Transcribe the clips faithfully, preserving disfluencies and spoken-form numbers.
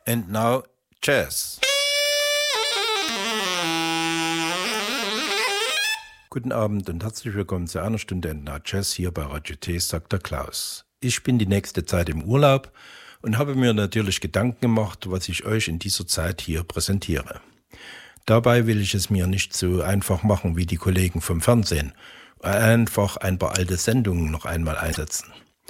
And now, Jazz. Guten Abend und herzlich willkommen zu einer Stunde And Now Jazz hier bei Radio T, sagt der Klaus. Ich bin die nächste Zeit im Urlaub und habe mir natürlich Gedanken gemacht, was ich euch in dieser Zeit hier präsentiere. Dabei will ich es mir nicht so einfach machen wie die Kollegen vom Fernsehen. Einfach ein paar alte Sendungen noch einmal einsetzen.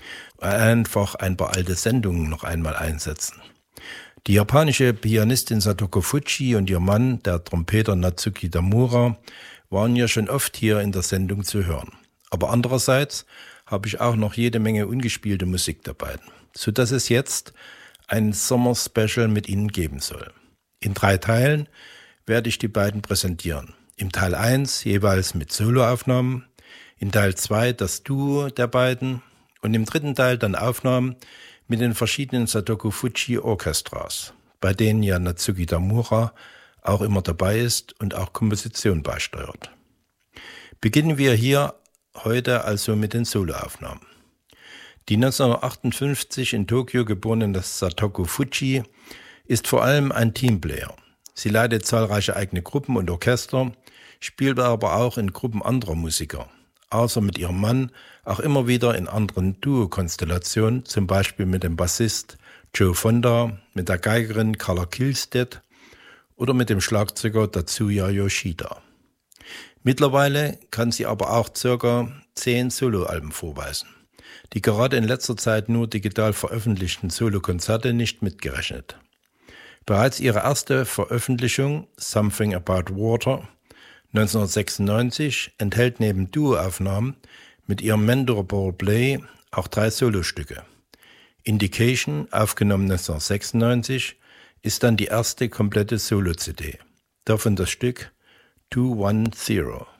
Einfach ein paar alte Sendungen noch einmal einsetzen. Die japanische Pianistin Satoko Fujii und ihr Mann, der Trompeter Natsuki Tamura, waren ja schon oft hier in der Sendung zu hören. Aber andererseits habe ich auch noch jede Menge ungespielte Musik dabei, sodass es jetzt ein Sommer-Special mit ihnen geben soll. In drei Teilen werde ich die beiden präsentieren. Im Teil eins jeweils mit Soloaufnahmen, in Teil zwei das Duo der beiden und im dritten Teil dann Aufnahmen mit den verschiedenen Satoko Fujii Orchestras, bei denen ja Natsuki Tamura auch immer dabei ist und auch Komposition beisteuert. Beginnen wir hier heute also mit den Soloaufnahmen. Die neunzehnhundertachtundfünfzig in Tokio geborene Satoko Fujii ist vor allem ein Teamplayer. Sie leitet zahlreiche eigene Gruppen und Orchester, spielt aber auch in Gruppen anderer Musiker, außer mit ihrem Mann auch immer wieder in anderen Duo-Konstellationen, zum Beispiel mit dem Bassist Joe Fonda, mit der Geigerin Carla Kihlstedt oder mit dem Schlagzeuger Tatsuya Yoshida. Mittlerweile kann sie aber auch circa zehn Soloalben vorweisen, die gerade in letzter Zeit nur digital veröffentlichten Solokonzerte nicht mitgerechnet. Bereits ihre erste Veröffentlichung, Something About Water, neunzehnhundertsechsundneunzig, enthält neben Duoaufnahmen mit ihrem Mentor Paul Bley auch drei Solostücke. Indication, aufgenommen neunzehnhundertsechsundneunzig, ist dann die erste komplette Solo-C D. Davon das Stück two one zero.